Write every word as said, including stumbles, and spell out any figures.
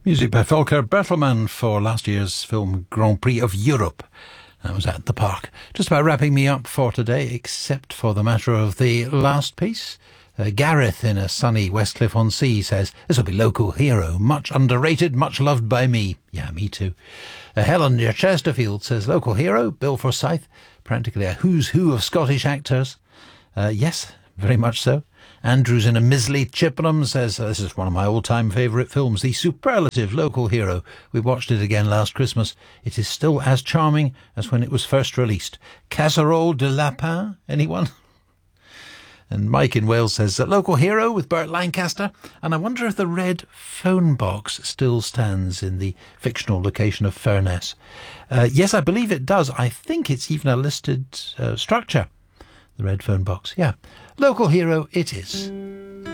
Music by Volker Bertelmann for last year's film Grand Prix of Europe. That was at the park. Just about wrapping me up for today, except for the matter of the last piece. Uh, Gareth in a sunny Westcliff-on-Sea says, this will be Local Hero, much underrated, much loved by me. Yeah, me too. Uh, Helen near Chesterfield says, Local Hero, Bill Forsyth, practically a who's who of Scottish actors. Uh, yes, very much so. Andrews in a Misley Chippenham says, this is one of my all-time favourite films, the superlative Local Hero. We watched it again last Christmas. It is still as charming as when it was first released. Casserole de Lapin, anyone? And Mike in Wales says, Local Hero with Burt Lancaster. And I wonder if the red phone box still stands in the fictional location of Furness. Uh, yes, I believe it does. I think it's even a listed uh, structure. The red phone box, yeah. Local Hero it is.